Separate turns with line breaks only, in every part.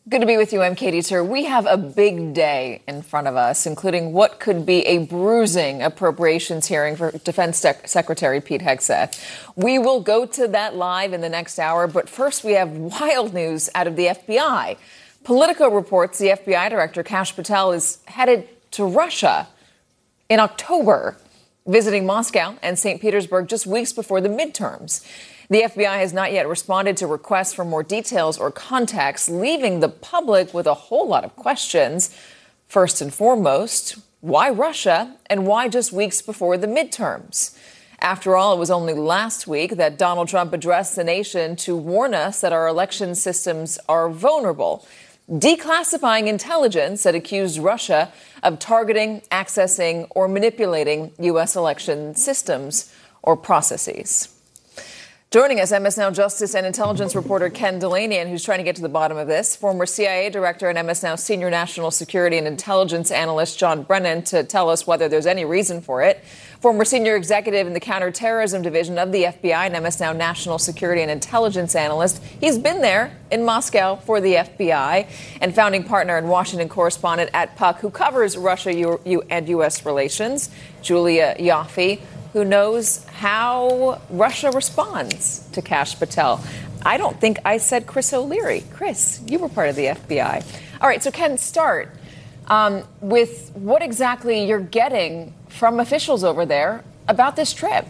Good to be with you. I'm Katie Tur. We have a big day in front of us, including what could be a bruising appropriations hearing for Defense Secretary Pete Hegseth. We will go to that live in the next hour, but first we have wild news out of the FBI. Politico reports the FBI director, Kash Patel, is headed to Russia in October, visiting Moscow and St. Petersburg just weeks before the midterms. The FBI has not yet responded to requests for more details or context, leaving the public with a whole lot of questions. First and foremost, why Russia, and why just weeks before the midterms? After all, it was only last week that Donald Trump addressed the nation to warn us that our election systems are vulnerable, declassifying intelligence that accused Russia of targeting, accessing, or manipulating U.S. election systems or processes. Joining us, MS Now Justice and Intelligence reporter Ken Dilanian, who's trying to get to the bottom of this, former CIA director and MS Now senior national security and intelligence analyst John Brennan, to tell us whether there's any reason for it, former senior executive in the counterterrorism division of the FBI and MS Now national security and intelligence analyst. He's been there in Moscow for the FBI, and founding partner and Washington correspondent at Puck, who covers Russia and U.S. relations, Julia Ioffe, who knows how Russia responds to Kash Patel. I don't think I said Chris O'Leary. Chris, you were part of the FBI. All right, so Ken, start with what exactly you're getting from officials over there about this trip.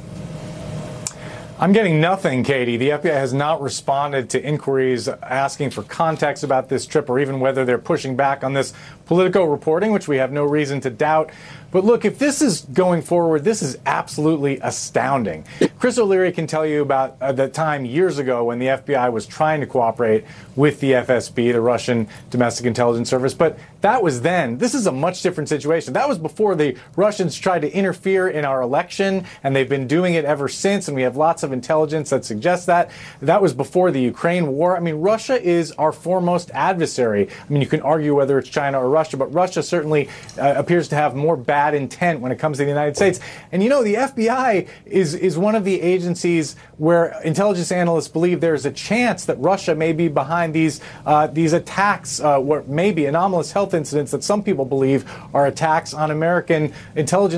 I'm getting nothing, Katie. The FBI has not responded to inquiries asking for context about this trip or even whether they're pushing back on this Politico reporting, which we have no reason to doubt. But look, if this is going forward, this is absolutely astounding. Chris O'Leary can tell you about the time years ago when the FBI was trying to cooperate with the FSB, the Russian Domestic Intelligence Service. But that was then. This is a much different situation. That was before the Russians tried to interfere in our election, and they've been doing it ever since. And we have lots of intelligence that suggests that. That was before the Ukraine war. I mean, Russia is our foremost adversary. I mean, you can argue whether it's China or Russia, but Russia certainly appears to have more bad intent when it comes to the United States. And you know, the FBI is one of the agencies where intelligence analysts believe there's a chance that Russia may be behind these attacks, or maybe anomalous health incidents that some people believe are attacks on American intelligence